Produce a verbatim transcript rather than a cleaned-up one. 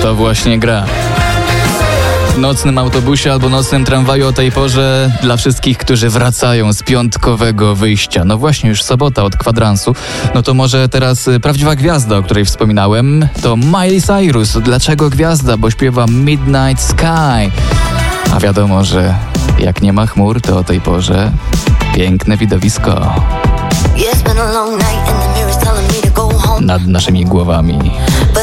to właśnie gra. W nocnym autobusie albo nocnym tramwaju o tej porze dla wszystkich, którzy wracają z piątkowego wyjścia. No właśnie, już sobota od kwadransu. No to może teraz prawdziwa gwiazda, o której wspominałem, to Miley Cyrus. Dlaczego gwiazda? Bo śpiewa Midnight Sky. A wiadomo, że jak nie ma chmur, to o tej porze piękne widowisko nad naszymi głowami.